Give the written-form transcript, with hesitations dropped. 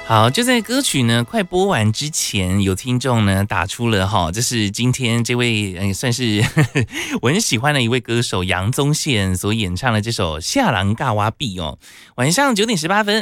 好，就在歌曲呢快播完之前，有听众呢打出了这是今天这位算是我很喜欢的一位歌手杨宗宪所演唱的这首《下郎尬哇比》哦。晚上9点18分，